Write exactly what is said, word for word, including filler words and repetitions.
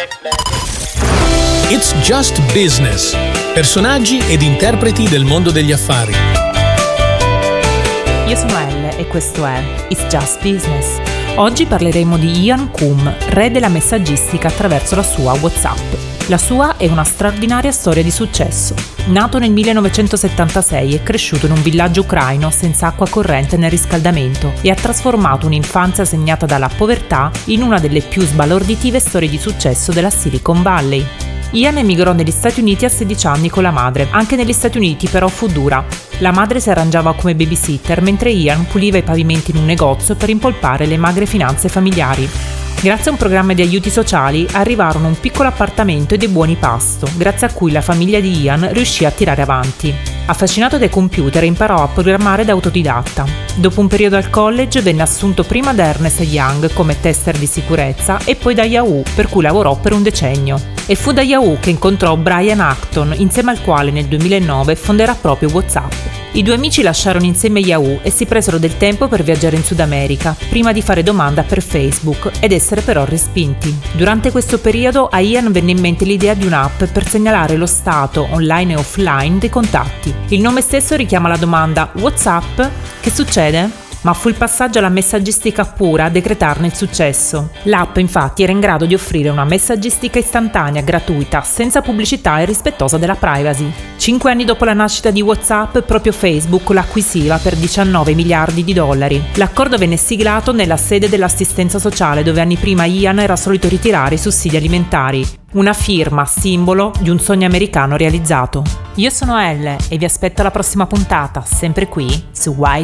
It's Just Business. Personaggi ed interpreti del mondo degli affari. Io sono Elle e questo è It's Just Business. Oggi parleremo di Ian Coom, re della messaggistica attraverso la sua WhatsApp. La sua è una straordinaria storia di successo. Nato nel millenovecentosettantasei e cresciuto in un villaggio ucraino senza acqua corrente né riscaldamento e ha trasformato un'infanzia segnata dalla povertà in una delle più sbalorditive storie di successo della Silicon Valley. Ian emigrò negli Stati Uniti a sedici anni con la madre. Anche negli Stati Uniti però fu dura. La madre si arrangiava come babysitter mentre Ian puliva i pavimenti in un negozio per impolpare le magre finanze familiari. Grazie a un programma di aiuti sociali arrivarono un piccolo appartamento e dei buoni pasto, grazie a cui la famiglia di Ian riuscì a tirare avanti. Affascinato dai computer, imparò a programmare da autodidatta. Dopo un periodo al college venne assunto prima da Ernst Young come tester di sicurezza e poi da Yahoo, per cui lavorò per un decennio. E fu da Yahoo che incontrò Brian Acton, insieme al quale nel duemilanove fonderà proprio WhatsApp. I due amici lasciarono insieme Yahoo e si presero del tempo per viaggiare in Sud America, prima di fare domanda per Facebook ed essere però respinti. Durante questo periodo a Ian venne in mente l'idea di un'app per segnalare lo stato online e offline dei contatti. Il nome stesso richiama la domanda WhatsApp? Che succede? Ma fu il passaggio alla messaggistica pura a decretarne il successo. L'app infatti era in grado di offrire una messaggistica istantanea, gratuita, senza pubblicità e rispettosa della privacy. Cinque anni dopo la nascita di WhatsApp, proprio Facebook l'acquisiva per diciannove miliardi di dollari. L'accordo venne siglato nella sede dell'assistenza sociale dove anni prima Ian era solito ritirare i sussidi alimentari. Una firma, simbolo di un sogno americano realizzato. Io sono Elle e vi aspetto alla prossima puntata, sempre qui su Wise